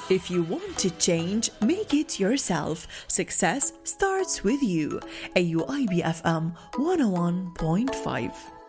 If you want to change, make it yourself. Success starts with you. AUIB FM 101.5.